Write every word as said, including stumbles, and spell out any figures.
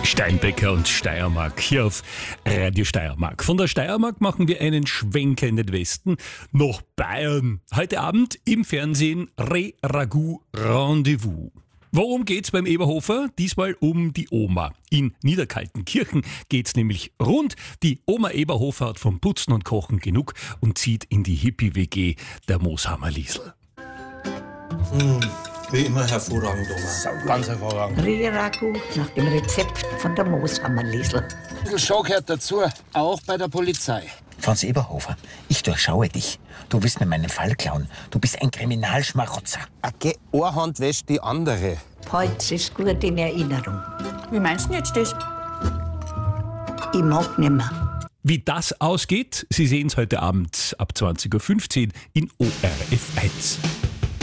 Steinbecker und Steiermark hier auf Radio Steiermark. Von der Steiermark machen wir einen Schwenker in den Westen nach Bayern. Heute Abend im Fernsehen Re Ragout Rendezvous. Worum geht's beim Eberhofer? Diesmal um die Oma. In Niederkaltenkirchen geht's nämlich rund. Die Oma Eberhofer hat vom Putzen und Kochen genug und zieht in die Hippie-W G der Mooshammer Liesl. Mmh, wie immer hervorragend, Oma. Ganz hervorragend. Re Ragout nach dem Rezept von der Mooshammer Liesl. Ein bisschen Show gehört dazu, auch bei der Polizei. Franz Eberhofer, ich durchschaue dich. Du willst mir meinen Fall klauen. Du bist ein Kriminalschmarotzer. Okay, eine Hand wäscht die andere. Heute ist gut in Erinnerung. Wie meinst du jetzt das? Ich mag nimmer. Wie das ausgeht, Sie sehen es heute Abend ab zwanzig Uhr fünfzehn in O R F eins.